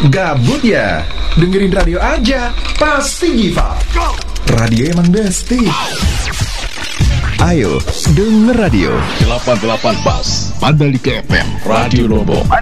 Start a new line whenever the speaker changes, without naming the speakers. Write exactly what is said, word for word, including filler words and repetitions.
Gabut ya? Dengerin radio aja, pasti Giva. Radio emang besti. Ayo, denger radio.
delapan puluh delapan Bas, Mandalika F M, Radio Lombok.